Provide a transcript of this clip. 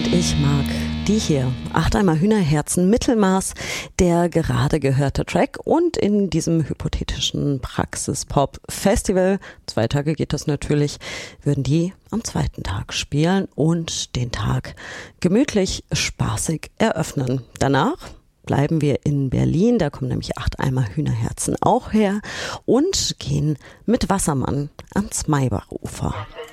Und ich mag die hier. 8 Eimer Hühnerherzen Mittelmaß, der gerade gehörte Track. Und in diesem hypothetischen Praxis-Pop-Festival, 2 Tage geht das natürlich, würden die am 2. Tag spielen und den Tag gemütlich, spaßig eröffnen. Danach bleiben wir in Berlin, da kommen nämlich 8 Eimer Hühnerherzen auch her und gehen mit Wassermann ans Maybachufer.